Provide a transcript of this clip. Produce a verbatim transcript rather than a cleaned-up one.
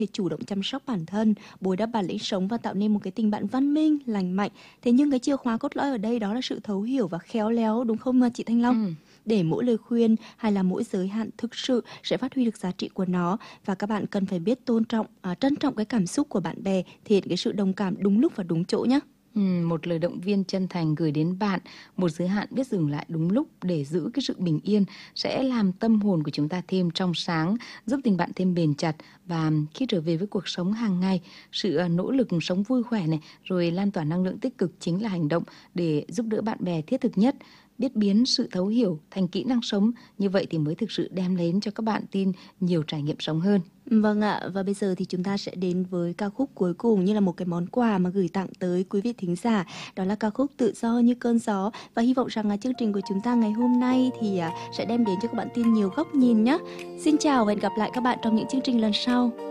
để chủ động chăm sóc bản thân, bồi đắp bản lĩnh sống và tạo nên một cái tình bạn văn minh, lành mạnh. Thế nhưng cái chìa khóa cốt lõi ở đây đó là sự thấu hiểu và khéo léo, đúng không chị Thanh Long? Ừm. Để mỗi lời khuyên hay là mỗi giới hạn thực sự sẽ phát huy được giá trị của nó, và các bạn cần phải biết tôn trọng, à, trân trọng cái cảm xúc của bạn bè, thể hiện cái sự đồng cảm đúng lúc và đúng chỗ nhé. Ừm, một lời động viên chân thành gửi đến bạn, một giới hạn biết dừng lại đúng lúc để giữ cái sự bình yên sẽ làm tâm hồn của chúng ta thêm trong sáng, giúp tình bạn thêm bền chặt. Và khi trở về với cuộc sống hàng ngày, sự à, nỗ lực sống vui khỏe này, rồi lan tỏa năng lượng tích cực chính là hành động để giúp đỡ bạn bè thiết thực nhất. Biết biến sự thấu hiểu thành kỹ năng sống, như vậy thì mới thực sự đem đến cho các bạn tin nhiều trải nghiệm sống hơn. Vâng ạ, và bây giờ thì chúng ta sẽ đến với ca khúc cuối cùng như là một cái món quà mà gửi tặng tới quý vị thính giả. Đó là ca khúc Tự do như cơn gió, và hy vọng rằng là chương trình của chúng ta ngày hôm nay thì à, sẽ đem đến cho các bạn tin nhiều góc nhìn nhé. Xin chào và hẹn gặp lại các bạn trong những chương trình lần sau.